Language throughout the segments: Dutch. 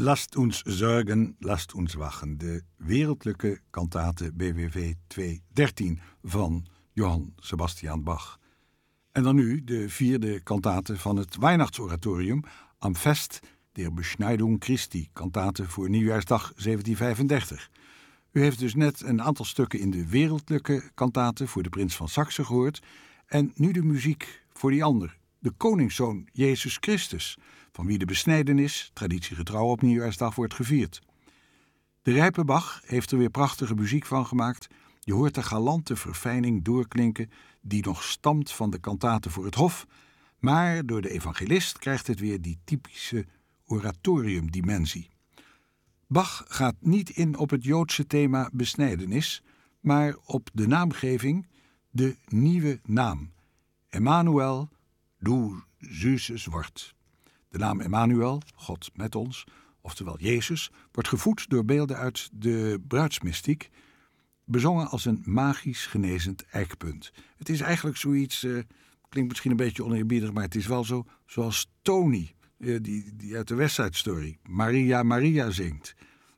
Lasst uns zorgen, lasst uns wachen. De wereldlijke kantate BWV 213 van Johann Sebastian Bach. En dan nu de vierde kantate van het Weihnachtsoratorium Am Fest der Beschneidung Christi, kantate voor Nieuwjaarsdag 1735. U heeft dus net een aantal stukken in de wereldlijke kantate voor de Prins van Saxe gehoord en nu de muziek voor die ander, de koningszoon Jezus Christus, van wie de besnijdenis, traditiegetrouw op Nieuwjaarsdag, wordt gevierd. De rijpe Bach heeft er weer prachtige muziek van gemaakt. Je hoort de galante verfijning doorklinken die nog stamt van de kantate voor het hof, maar door de evangelist krijgt het weer die typische oratoriumdimensie. Bach gaat niet in op het Joodse thema besnijdenis, maar op de naamgeving, de nieuwe naam. Emmanuel, du süßes Wort. De naam Emmanuel, God met ons, oftewel Jezus, wordt gevoed door beelden uit de bruidsmystiek, bezongen als een magisch genezend eikpunt. Het is eigenlijk zoiets, klinkt misschien een beetje oneerbiedig, maar het is wel zo, zoals Tony, die uit de West Side Story, Maria, Maria zingt.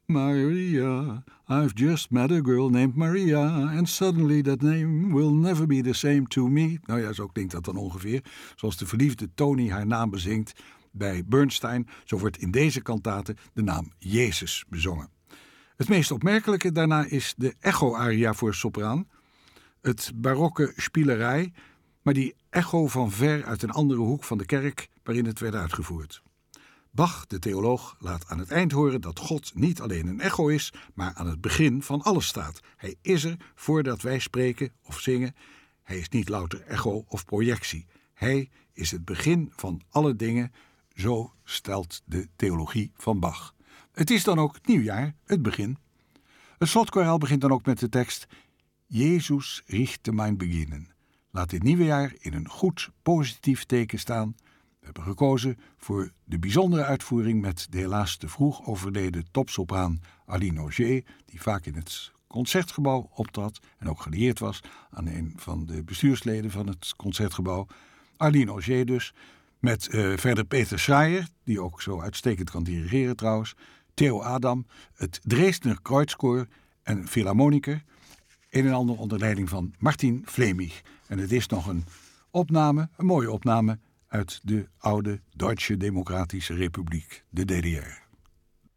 Maria, I've just met a girl named Maria, and suddenly that name will never be the same to me. Nou ja, zo klinkt dat dan ongeveer. Zoals de verliefde Tony haar naam bezingt bij Bernstein, zo wordt in deze kantate de naam Jezus bezongen. Het meest opmerkelijke daarna is de echo-aria voor sopraan, het barokke spielerij, maar die echo van ver uit een andere hoek van de kerk waarin het werd uitgevoerd. Bach, de theoloog, laat aan het eind horen dat God niet alleen een echo is, maar aan het begin van alles staat. Hij is er voordat wij spreken of zingen. Hij is niet louter echo of projectie. Hij is het begin van alle dingen, zo stelt de theologie van Bach. Het is dan ook nieuwjaar, het begin. Het slotkoraal begint dan ook met de tekst Jezus richte mijn beginnen. Laat dit nieuwe jaar in een goed, positief teken staan. We hebben gekozen voor de bijzondere uitvoering met de helaas te vroeg overleden topsopraan Arline Auger, die vaak in het Concertgebouw optrad en ook gelieerd was aan een van de bestuursleden van het Concertgebouw. Arline Auger dus, met verder Peter Schreier, die ook zo uitstekend kan dirigeren trouwens, Theo Adam, het Dresdner Kreuzkoor en Philharmoniker, een en ander onder leiding van Martin Fleming. En het is nog een opname, een mooie opname, uit de oude Duitse Democratische Republiek, de DDR.